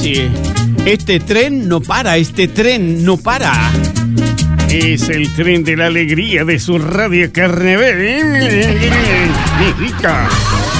nadie. Este tren no para, este tren no para. Es el tren de la alegría de su radio Carnaval. ¡Rica!